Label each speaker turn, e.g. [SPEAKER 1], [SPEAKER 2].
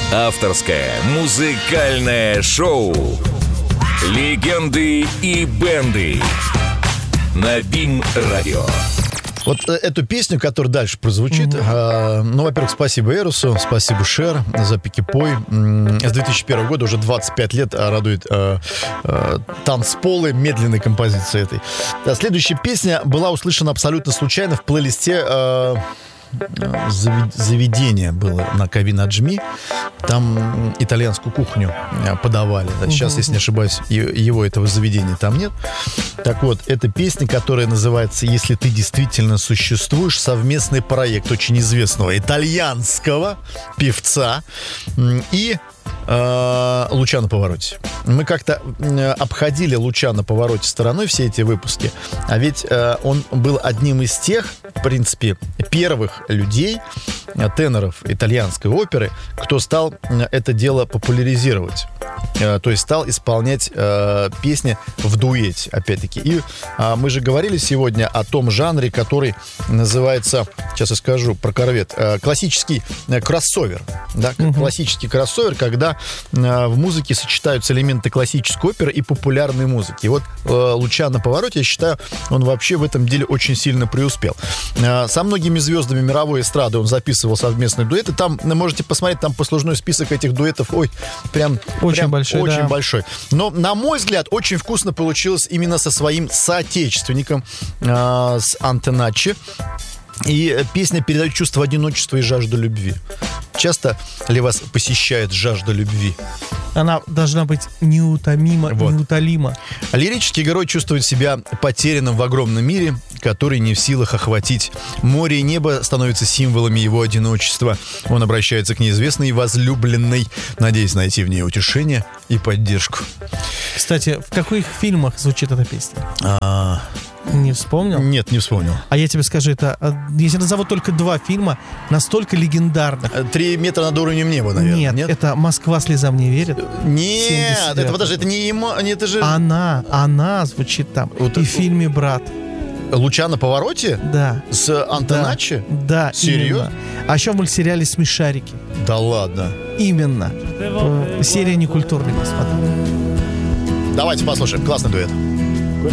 [SPEAKER 1] Авторское музыкальное шоу «Легенды и бенды» на BeamRadio.
[SPEAKER 2] Вот эту песню, которая дальше прозвучит, во-первых, спасибо Эросу, спасибо Шер за Пикипой. С 2001 года уже 25 лет радует танцполы медленной композиции этой. Следующая песня была услышана абсолютно случайно в плейлисте заведение было на Кавин Аджми. Там итальянскую кухню подавали. Сейчас, если не ошибаюсь, его этого заведения там нет. Так вот, это песня, которая называется «Если ты действительно существуешь», совместный проект очень известного итальянского певца и «Луча на повороте». Мы как-то обходили «Луча на повороте» стороной все эти выпуски, а ведь он был одним из тех, в принципе, первых людей, теноров итальянской оперы, кто стал это дело популяризировать. То есть стал исполнять песни в дуэте, опять-таки. И мы же говорили сегодня о том жанре, который называется, сейчас я скажу про корвет, классический кроссовер. Да? Классический кроссовер, когда в музыке сочетаются элементы классической оперы и популярной музыки. И вот «Луча на повороте», я считаю, он вообще в этом деле очень сильно преуспел. Со многими звездами мировой эстрады он записывал совместные дуэты. Там, можете посмотреть, там послужной список этих дуэтов, прям
[SPEAKER 3] большой,
[SPEAKER 2] очень
[SPEAKER 3] да.
[SPEAKER 2] большой. Но, на мой взгляд, очень вкусно получилось именно со своим соотечественником, с Антоначчи. И песня передает чувство одиночества и жажду любви. Часто ли вас посещает жажда любви?
[SPEAKER 3] Она должна быть неутомима, неутолима.
[SPEAKER 2] Лирический герой чувствует себя потерянным в огромном мире, который не в силах охватить. Море и небо становятся символами его одиночества. Он обращается к неизвестной возлюбленной, надеясь найти в ней утешение и поддержку.
[SPEAKER 3] Кстати, в каких фильмах звучит эта песня? Не вспомнил?
[SPEAKER 2] Нет, не вспомнил.
[SPEAKER 3] А я тебе скажу, это, если назову только 2 фильма, настолько легендарных.
[SPEAKER 2] 3 метра над уровнем неба, наверное.
[SPEAKER 3] Нет, это «Москва слезам не верит».
[SPEAKER 2] Нет, это подожди, это не ему, это же...
[SPEAKER 3] Она звучит там. Вот и в фильме «Брат».
[SPEAKER 2] «Луча на повороте»?
[SPEAKER 3] Да.
[SPEAKER 2] С Антоначчи?
[SPEAKER 3] Да.
[SPEAKER 2] Серьезно?
[SPEAKER 3] А еще в мультсериале «Смешарики».
[SPEAKER 2] Да ладно.
[SPEAKER 3] Именно. Серия «Некультурный», посмотри.
[SPEAKER 2] Давайте послушаем. Классный дуэт.